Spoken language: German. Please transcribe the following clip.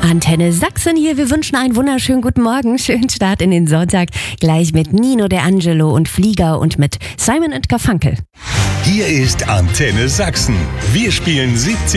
Antenne Sachsen hier. Wir wünschen einen wunderschönen guten Morgen. Schönen Start in den Sonntag. Gleich mit Nino De Angelo und Flieger und mit Simon & Garfunkel. Hier ist Antenne Sachsen. Wir spielen 17